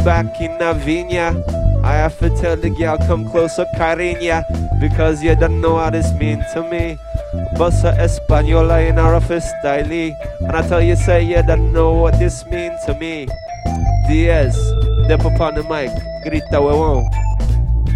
back in Navinia. I have to tell the girl come closer, Cariña, because you don't know what this mean to me. Bossa Española in our office style. And I tell you, say you don't know what this mean to me. Diaz, step up on the mic, grita huevón.